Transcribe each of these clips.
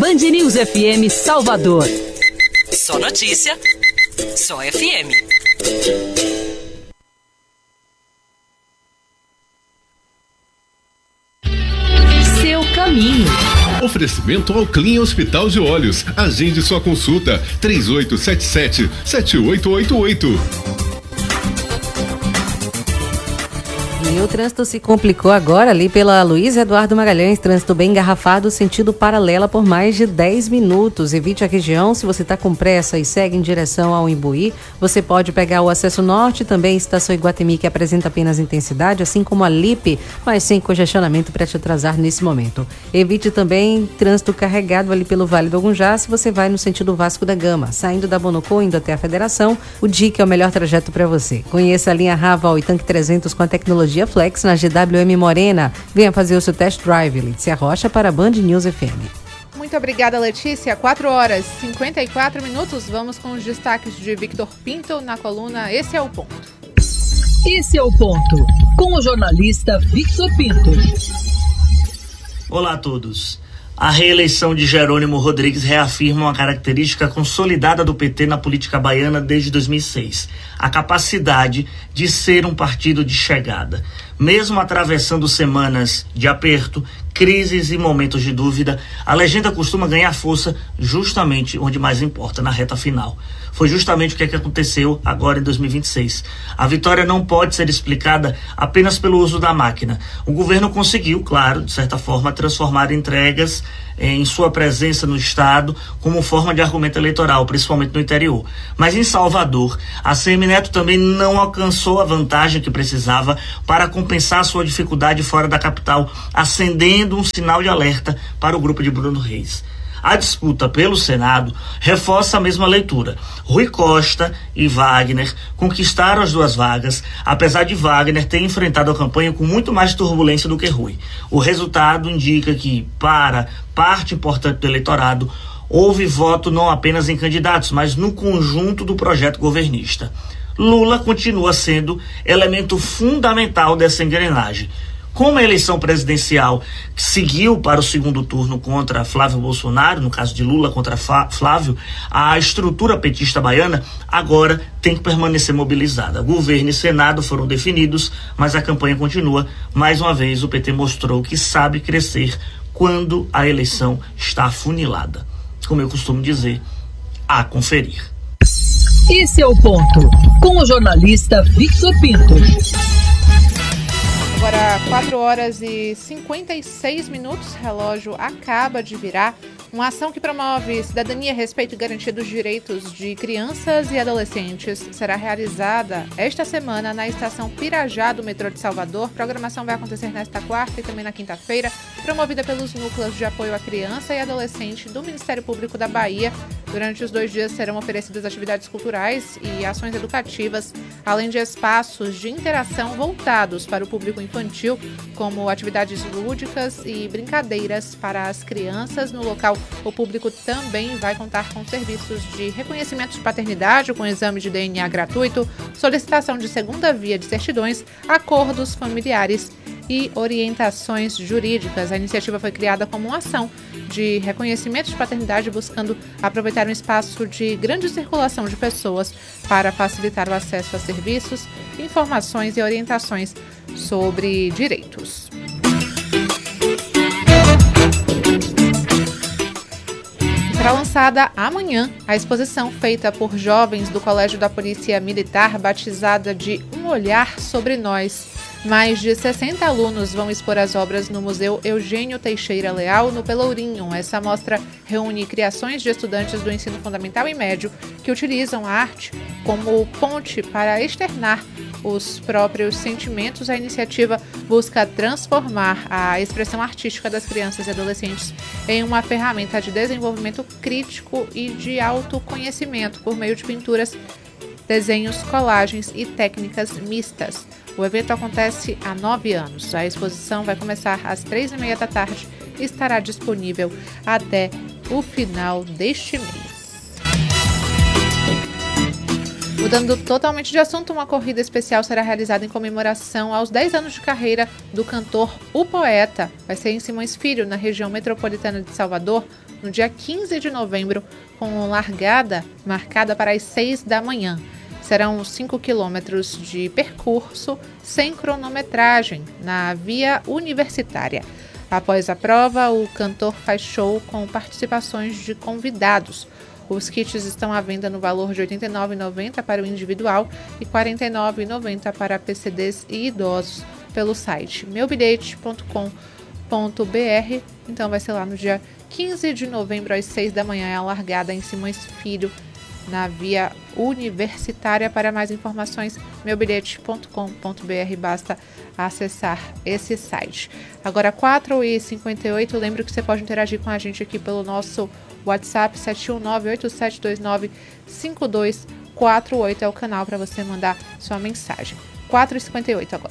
Band News FM Salvador. Só notícia, só FM. Seu caminho. Oferecimento ao Clean Hospital de Olhos. Agende sua consulta 3877-7888. E o trânsito se complicou agora ali pela Luiz Eduardo Magalhães, trânsito bem engarrafado, sentido paralela por mais de 10 minutos. Evite a região, se você está com pressa e segue em direção ao Imbuí, você pode pegar o acesso norte, também estação Iguatemi, que apresenta apenas intensidade, assim como a Lipe, mas sem congestionamento para te atrasar nesse momento. Evite também trânsito carregado ali pelo Vale do Agunjá, se você vai no sentido Vasco da Gama, saindo da Bonocô, indo até a Federação, o DIC é o melhor trajeto para você. Conheça a linha Raval e Tanque 300 com a tecnologia Flex na GWM Morena. Venha fazer o seu test drive. Letícia Rocha para a Band News FM. Muito obrigada, Letícia. 4h54. Vamos com os destaques de Victor Pinto na coluna Esse é o Ponto. Esse é o Ponto, com o jornalista Victor Pinto. Olá a todos. A reeleição de Jerônimo Rodrigues reafirma uma característica consolidada do PT na política baiana desde 2006, a capacidade de ser um partido de chegada. Mesmo atravessando semanas de aperto, crises e momentos de dúvida, a legenda costuma ganhar força justamente onde mais importa, na reta final. Foi justamente o que aconteceu agora em 2026. A vitória não pode ser explicada apenas pelo uso da máquina. O governo conseguiu, claro, de certa forma, transformar entregas em sua presença no Estado como forma de argumento eleitoral, principalmente no interior. Mas em Salvador, a Semineto também não alcançou a vantagem que precisava para compensar sua dificuldade fora da capital, acendendo um sinal de alerta para o grupo de Bruno Reis. A disputa pelo Senado reforça a mesma leitura. Rui Costa e Wagner conquistaram as duas vagas, apesar de Wagner ter enfrentado a campanha com muito mais turbulência do que Rui. O resultado indica que, para parte importante do eleitorado, houve voto não apenas em candidatos, mas no conjunto do projeto governista. Lula continua sendo elemento fundamental dessa engrenagem. Como a eleição presidencial seguiu para o segundo turno contra Flávio Bolsonaro, no caso de Lula contra Flávio, a estrutura petista baiana agora tem que permanecer mobilizada. Governo e Senado foram definidos, mas a campanha continua. Mais uma vez, o PT mostrou que sabe crescer quando a eleição está afunilada. Como eu costumo dizer, a conferir. Esse é o Ponto, com o jornalista Victor Pinto. Agora 4h56, relógio acaba de virar. Uma ação que promove cidadania, respeito e garantia dos direitos de crianças e adolescentes será realizada esta semana na estação Pirajá do metrô de Salvador. A programação vai acontecer nesta quarta e também na quinta-feira, promovida pelos núcleos de apoio à criança e adolescente do Ministério Público da Bahia. Durante os 2 dias serão oferecidas atividades culturais e ações educativas, além de espaços de interação voltados para o público infantil, como atividades lúdicas e brincadeiras para as crianças. No local, o público também vai contar com serviços de reconhecimento de paternidade, com exame de DNA gratuito, solicitação de segunda via de certidões, acordos familiares e orientações jurídicas. A iniciativa foi criada como uma ação de reconhecimento de paternidade, buscando aproveitar um espaço de grande circulação de pessoas para facilitar o acesso a serviços, informações e orientações sobre direitos. Será lançada amanhã a exposição feita por jovens do Colégio da Polícia Militar, batizada de Um Olhar Sobre Nós. Mais de 60 alunos vão expor as obras no Museu Eugênio Teixeira Leal, no Pelourinho. Essa mostra reúne criações de estudantes do ensino fundamental e médio que utilizam a arte como ponte para externar os próprios sentimentos. A iniciativa busca transformar a expressão artística das crianças e adolescentes em uma ferramenta de desenvolvimento crítico e de autoconhecimento por meio de pinturas, desenhos, colagens e técnicas mistas. O evento acontece há 9 anos. A exposição vai começar às 3h30 da tarde e estará disponível até o final deste mês. O Mudando totalmente de assunto, uma corrida especial será realizada em comemoração aos 10 anos de carreira do cantor O Poeta. Vai ser em Simões Filho, na região metropolitana de Salvador, no dia 15 de novembro, com largada marcada para as 6 da manhã. Serão 5 quilômetros de percurso sem cronometragem na via universitária. Após a prova, o cantor faz show com participações de convidados. Os kits estão à venda no valor de R$ 89,90 para o individual e R$ 49,90 para PCDs e idosos pelo site meubilhete.com.br. Então vai ser lá no dia 15 de novembro às 6 da manhã, a largada em Simões Filho, na via universitária. Para mais informações, meubilhete.com.br, basta acessar esse site. Agora 4h58, lembro que você pode interagir com a gente aqui pelo nosso WhatsApp 719-8729-5248 é o canal para você mandar sua mensagem. 4h58 agora.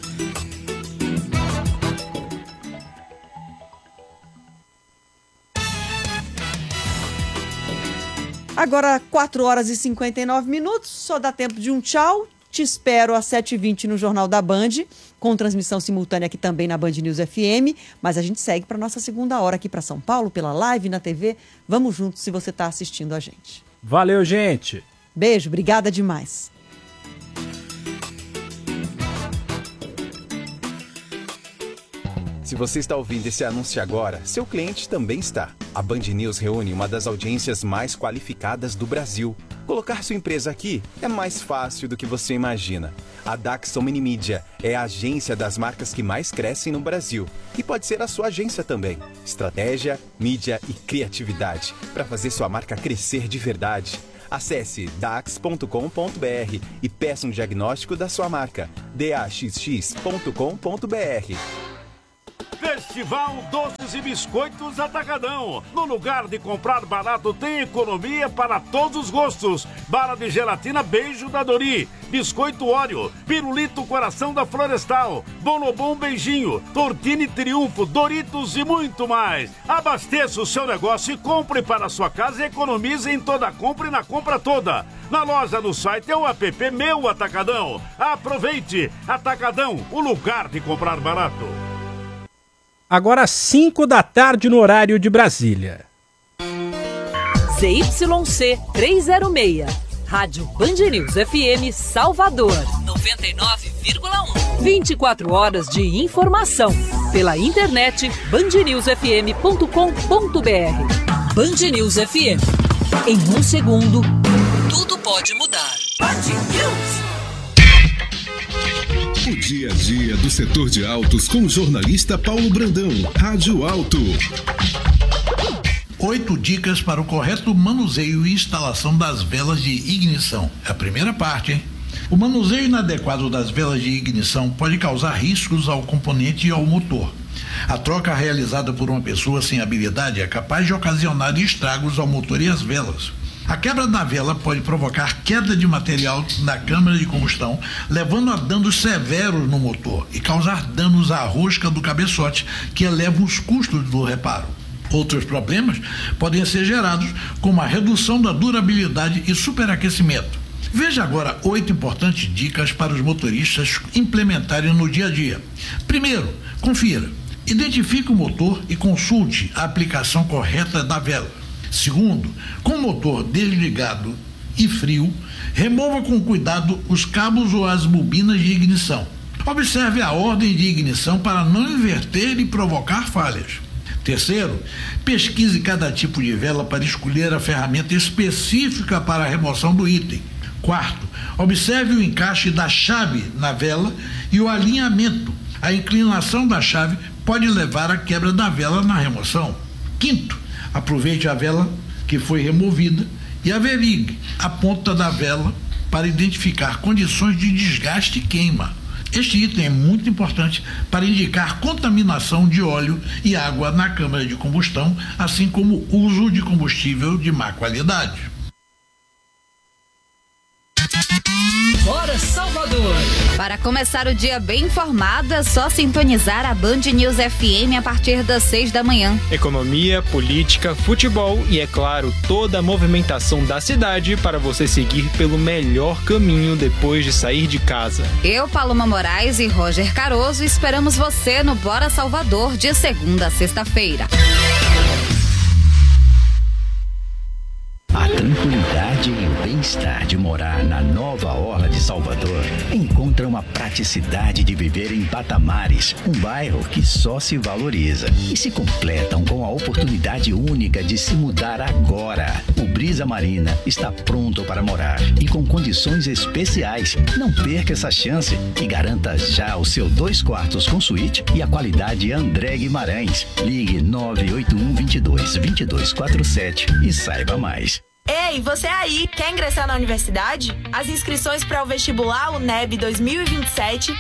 Agora 4 horas e 59 minutos, só dá tempo de um tchau. Te espero às 7h20 no Jornal da Band, com transmissão simultânea aqui também na Band News FM. Mas a gente segue para a nossa segunda hora aqui para São Paulo, pela live, na TV. Vamos juntos se você está assistindo a gente. Valeu, gente! Beijo, obrigada demais. Se você está ouvindo esse anúncio agora, seu cliente também está. A Band News reúne uma das audiências mais qualificadas do Brasil. Colocar sua empresa aqui é mais fácil do que você imagina. A Daxon Mini Mídia é a agência das marcas que mais crescem no Brasil. E pode ser a sua agência também. Estratégia, mídia e criatividade para fazer sua marca crescer de verdade. Acesse dax.com.br e peça um diagnóstico da sua marca. daxx.com.br. Festival Doces e Biscoitos Atacadão. No lugar de comprar barato, tem economia para todos os gostos. Bala de gelatina Beijo da Dori, Biscoito Oreo, Pirulito Coração da Florestal, Bonobom Beijinho, Tortini Triunfo, Doritos e muito mais. Abasteça o seu negócio e compre para a sua casa e economize em toda compra e na compra toda. Na loja, no site é o app Meu Atacadão. Aproveite! Atacadão, o lugar de comprar barato. Agora 5 da tarde no horário de Brasília. ZYC 306, Rádio Band News FM Salvador, 99,1. 24 horas de informação, pela internet bandnewsfm.com.br. Band News FM, em um segundo, tudo pode mudar. Band News. O dia a dia do setor de autos com o jornalista Paulo Brandão, Rádio Auto. 8 dicas para o correto manuseio e instalação das velas de ignição. É a primeira parte, hein? O manuseio inadequado das velas de ignição pode causar riscos ao componente e ao motor. A troca realizada por uma pessoa sem habilidade é capaz de ocasionar estragos ao motor e às velas. A quebra da vela pode provocar queda de material na câmara de combustão, levando a danos severos no motor e causar danos à rosca do cabeçote, que elevam os custos do reparo. Outros problemas podem ser gerados, como a redução da durabilidade e superaquecimento. Veja agora 8 importantes dicas para os motoristas implementarem no dia a dia. Primeiro, confira. Identifique o motor e consulte a aplicação correta da vela. Segundo, com o motor desligado e frio, remova com cuidado os cabos ou as bobinas de ignição. Observe a ordem de ignição para não inverter e provocar falhas. Terceiro, pesquise cada tipo de vela para escolher a ferramenta específica para a remoção do item. Quarto, observe o encaixe da chave na vela e o alinhamento. A inclinação da chave pode levar à quebra da vela na remoção. Quinto, aproveite a vela que foi removida e averigue a ponta da vela para identificar condições de desgaste e queima. Este item é muito importante para indicar contaminação de óleo e água na câmara de combustão, assim como uso de combustível de má qualidade. Bora Salvador! Para começar o dia bem informado, é só sintonizar a Band News FM a partir das 6 da manhã. Economia, política, futebol e, é claro, toda a movimentação da cidade para você seguir pelo melhor caminho depois de sair de casa. Eu, Paloma Moraes e Roger Caroso esperamos você no Bora Salvador de segunda a sexta-feira. A tranquilidade e o bem-estar de morar na nova Orla de Salvador encontram a praticidade de viver em Patamares, um bairro que só se valoriza, e se completam com a oportunidade única de se mudar agora. O Brisa Marina está pronto para morar e com condições especiais. Não perca essa chance e garanta já o seu 2 quartos com suíte e a qualidade André Guimarães. Ligue 98122-2247 e saiba mais. Ei, você aí, quer ingressar na universidade? As inscrições para o vestibular UNEB 2027